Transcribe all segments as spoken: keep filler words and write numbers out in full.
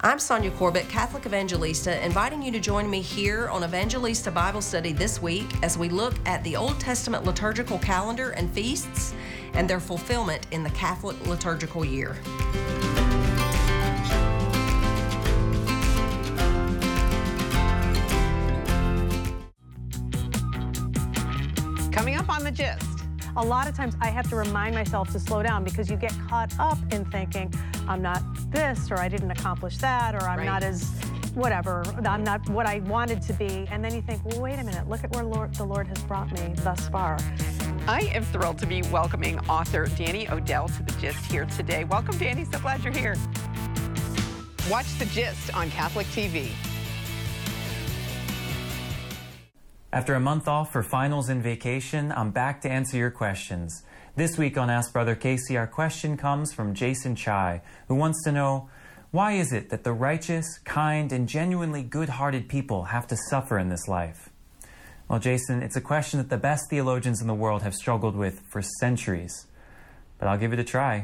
I'm Sonia Corbett, Catholic Evangelista, inviting you to join me here on Evangelista Bible Study this week as we look at the Old Testament liturgical calendar and feasts and their fulfillment in the Catholic liturgical year. Coming up on The Gist. A lot of times I have to remind myself to slow down because you get caught up in thinking, I'm not this, or I didn't accomplish that, or I'm Right. not as whatever, I'm not what I wanted to be. And then you think, well, wait a minute, look at where Lord, the Lord has brought me thus far. I am thrilled to be welcoming author Danny Odell to The Gist here today. Welcome, Danny. So glad you're here. Watch The Gist on Catholic T V. After a month off for finals and vacation, I'm back to answer your questions. This week on Ask Brother Casey, our question comes from Jason Chai, who wants to know, why is it that the righteous, kind, and genuinely good-hearted people have to suffer in this life? Well, Jason, it's a question that the best theologians in the world have struggled with for centuries. But I'll give it a try.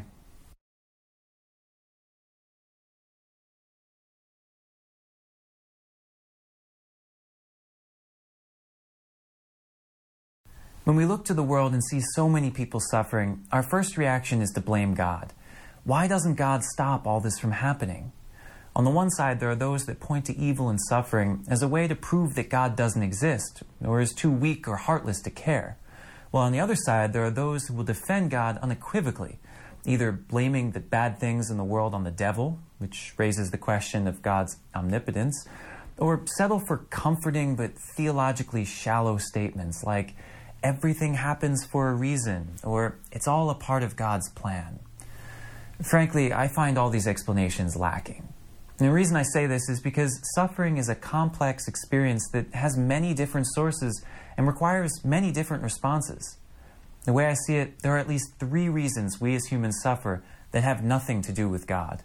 When we look to the world and see so many people suffering, our first reaction is to blame God. Why doesn't God stop all this from happening? On the one side, there are those that point to evil and suffering as a way to prove that God doesn't exist, or is too weak or heartless to care. While on the other side, there are those who will defend God unequivocally, either blaming the bad things in the world on the devil, which raises the question of God's omnipotence, or settle for comforting but theologically shallow statements like, everything happens for a reason, or it's all a part of God's plan. Frankly, I find all these explanations lacking. And the reason I say this is because suffering is a complex experience that has many different sources and requires many different responses. The way I see it, there are at least three reasons we as humans suffer that have nothing to do with God.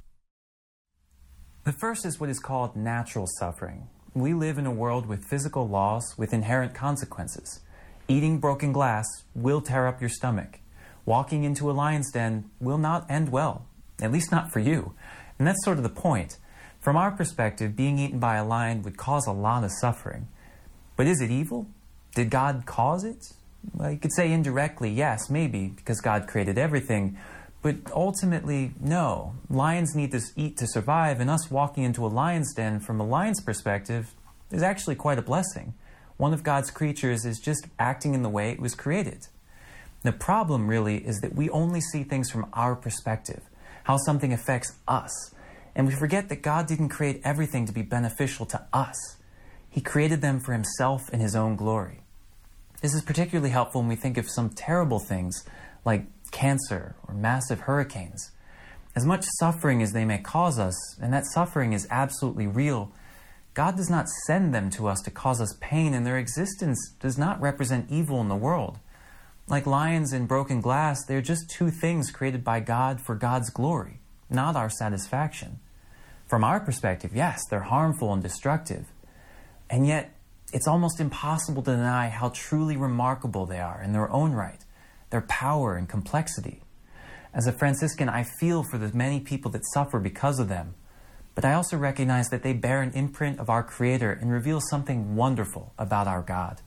The first is what is called natural suffering. We live in a world with physical laws with inherent consequences. Eating broken glass will tear up your stomach. Walking into a lion's den will not end well, at least not for you. And that's sort of the point. From our perspective, being eaten by a lion would cause a lot of suffering. But is it evil? Did God cause it? Well, you could say indirectly, yes, maybe, because God created everything. But ultimately, no. Lions need to eat to survive, and us walking into a lion's den from a lion's perspective is actually quite a blessing. One of God's creatures is just acting in the way it was created. The problem really is that we only see things from our perspective, how something affects us. And we forget that God didn't create everything to be beneficial to us. He created them for himself and his own glory. This is particularly helpful when we think of some terrible things like cancer or massive hurricanes. As much suffering as they may cause us, and that suffering is absolutely real, God does not send them to us to cause us pain, and their existence does not represent evil in the world. Like lions and broken glass, they're just two things created by God for God's glory, not our satisfaction. From our perspective, yes, they're harmful and destructive. And yet, it's almost impossible to deny how truly remarkable they are in their own right, their power and complexity. As a Franciscan, I feel for the many people that suffer because of them. But I also recognize that they bear an imprint of our Creator and reveal something wonderful about our God.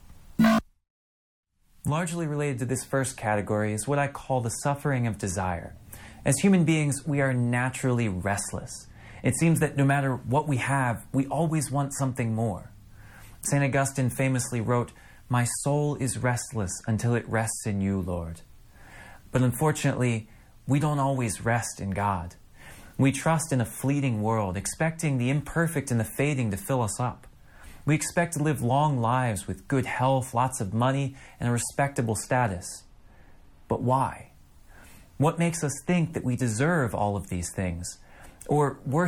Largely related to this first category is what I call the suffering of desire. As human beings, we are naturally restless. It seems that no matter what we have, we always want something more. Saint Augustine famously wrote, "My soul is restless until it rests in you, Lord." But unfortunately, we don't always rest in God. We trust in a fleeting world, expecting the imperfect and the fading to fill us up. We expect to live long lives with good health, lots of money, and a respectable status. But why? What makes us think that we deserve all of these things? Or worse,